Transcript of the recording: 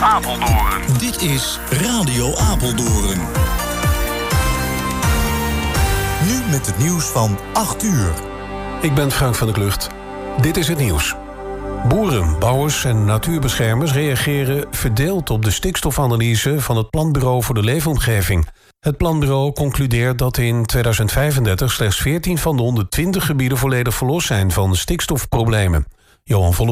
Apeldoorn. Dit is Radio Apeldoorn. Nu met het nieuws van 8 uur. Ik ben Frank van der Klucht. Dit is het nieuws. Boeren, bouwers en natuurbeschermers reageren verdeeld op de stikstofanalyse van het Planbureau voor de Leefomgeving. Het planbureau concludeert dat in 2035 slechts 14 van de 120 gebieden volledig verlost zijn van stikstofproblemen. Johan Volle